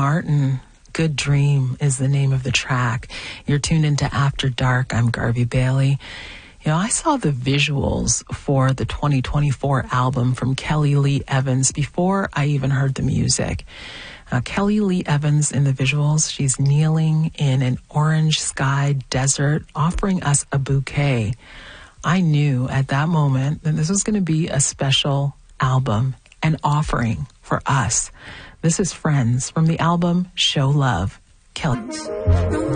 Martin. Good Dream is the name of the track. You're tuned into After Dark. I'm Garvey Bailey. You know, I saw the visuals for the 2024 album from Kelly Lee Evans before I even heard the music. Kelly Lee Evans in the visuals, she's kneeling in an orange sky desert offering us a bouquet. I knew at that moment that this was going to be a special album, an offering for us. This is Friends from the album Show Love. Kelly.